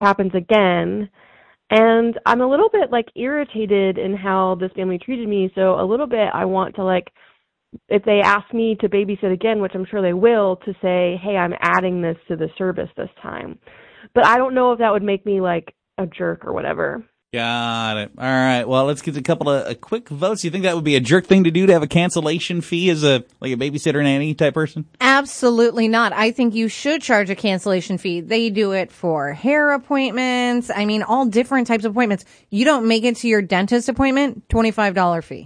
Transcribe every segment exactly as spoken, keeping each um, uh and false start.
happens again. And I'm a little bit, like, irritated in how this family treated me. So a little bit I want to, like, if they ask me to babysit again, which I'm sure they will, to say, hey, I'm adding this to the service this time. But I don't know if that would make me, like, a jerk or whatever. Got it. All right. Well, let's get a couple of uh, quick votes. You think that would be a jerk thing to do, to have a cancellation fee as a like a babysitter nanny type person? Absolutely not. I think you should charge a cancellation fee. They do it for hair appointments. I mean, all different types of appointments. You don't make it to your dentist appointment, twenty-five dollars fee.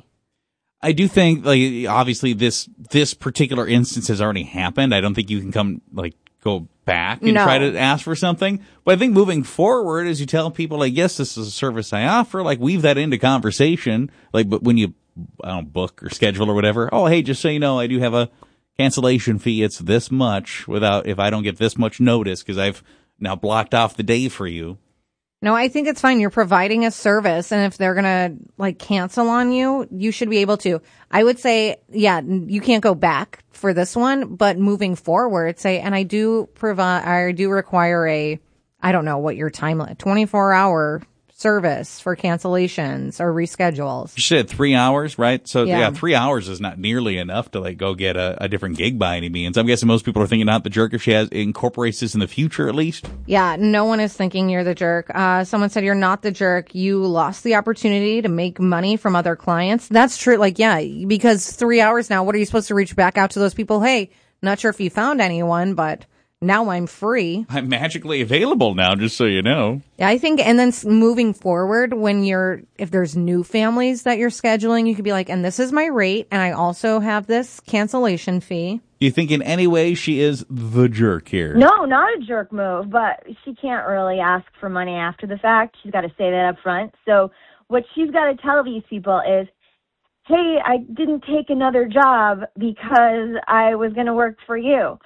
I do think, like, obviously this this particular instance has already happened. I don't think you can come, like, go back and no. try to ask for something. But I think moving forward, as you tell people, like, yes, this is a service I offer, like, weave that into conversation. Like, but when you, I don't know, book or schedule or whatever, oh, hey, just so you know, I do have a cancellation fee. It's this much without, if I don't get this much notice, because I've now blocked off the day for you. No, I think it's fine. You're providing a service, and if they're going to, like, cancel on you, you should be able to. I would say, yeah, you can't go back for this one, but moving forward, say, and I do provide, I do require a, I don't know what your time limit, twenty-four hour service for cancellations or reschedules. You said three hours, right? So yeah. Yeah. yeah, three hours is not nearly enough to like go get a, a different gig by any means. I'm guessing most people are thinking not the jerk if she has incorporates this in the future at least. Yeah, no one is thinking you're the jerk. Uh, someone said you're not the jerk. You lost the opportunity to make money from other clients. That's true. Like, yeah, because three hours now, what are you supposed to reach back out to those people? Hey, not sure if you found anyone, but now I'm free. I'm magically available now, just so you know. Yeah, I think, and then moving forward, when you're, if there's new families that you're scheduling, you could be like, and this is my rate, and I also have this cancellation fee. Do you think in any way she is the jerk here? No, not a jerk move, but she can't really ask for money after the fact. She's got to say that up front. So what she's got to tell these people is, hey, I didn't take another job because I was going to work for you.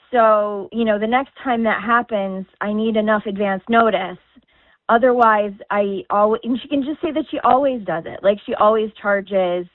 So, you know, the next time that happens, I need enough advance notice. Otherwise, I always, and she can just say that she always does it. Like, she always charges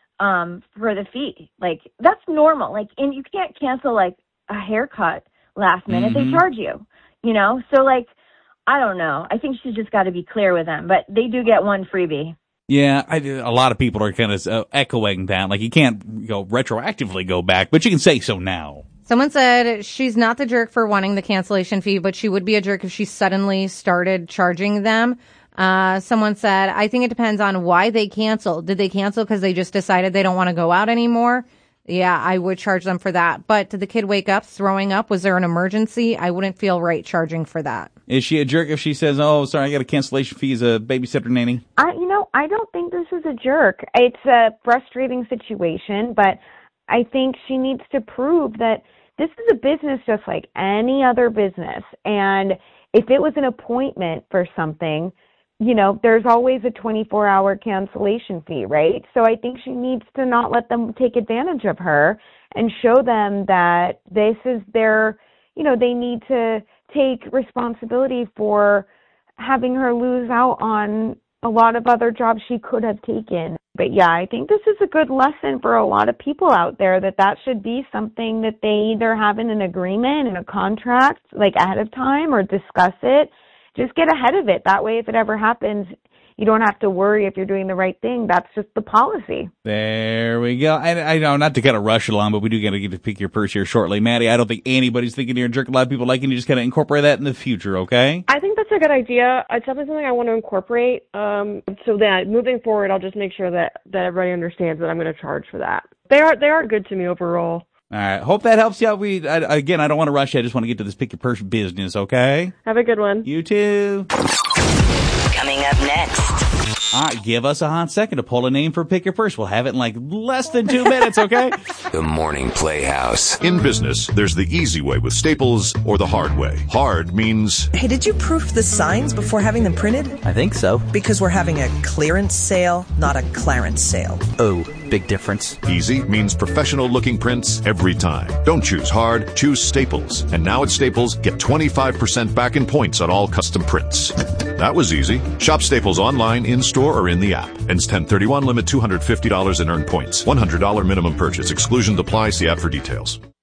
um, for the fee. Like, that's normal. Like, and you can't cancel, like, a haircut last minute. Mm-hmm. They charge you, you know? So, like, I don't know. I think she's just got to be clear with them. But they do get one freebie. Yeah, I, a lot of people are kind of uh, echoing that. Like, you can't, you know, retroactively go back, but you can say so now. Someone said she's not the jerk for wanting the cancellation fee, but she would be a jerk if she suddenly started charging them. Uh, someone said, I think it depends on why they canceled. Did they cancel because they just decided they don't want to go out anymore? Yeah, I would charge them for that. But did the kid wake up throwing up? Was there an emergency? I wouldn't feel right charging for that. Is she a jerk if she says, oh, sorry, I got a cancellation fee as a babysitter nanny? I, you know, I don't think this is a jerk. It's a frustrating situation, but I think she needs to prove that this is a business just like any other business. And if it was an appointment for something, you know, there's always a twenty-four hour cancellation fee, right? So I think she needs to not let them take advantage of her and show them that this is their, you know, they need to take responsibility for having her lose out on a lot of other jobs she could have taken. But yeah, I think this is a good lesson for a lot of people out there, that that should be something that they either have in an agreement, in a contract, like ahead of time, or discuss it. Just get ahead of it. That way, if it ever happens, you don't have to worry if you're doing the right thing. That's just the policy. There we go. I, I know, not to kind of rush along, but we do got to get to pick your purse here shortly. Maddie, I don't think anybody's thinking you're a jerk. A lot of people like you. Just kind of incorporate that in the future, okay? I think that's a good idea. It's definitely something I want to incorporate. Um, so that moving forward, I'll just make sure that, that everybody understands that I'm going to charge for that. They are they are good to me overall. All right. Hope that helps you out. We I, again, I don't want to rush you. I just want to get to this pick your purse business, okay? Have a good one. You too. Coming up next. All right, give us a hot second to pull a name for Pick Your Purse. We'll have it in like less than two minutes, okay? The Morning Playhouse. In business, there's the easy way with Staples or the hard way. Hard means... Hey, did you proof the signs before having them printed? I think so. Because we're having a clearance sale, not a Clarence sale. Oh, big difference. Easy means professional-looking prints every time. Don't choose hard, choose Staples. And now at Staples, get twenty-five percent back in points on all custom prints. That was easy. Shop Staples online, in-store, or in the app. Ends ten thirty-one, limit two hundred fifty dollars and earn points. one hundred dollars minimum purchase. Exclusions apply. See app for details.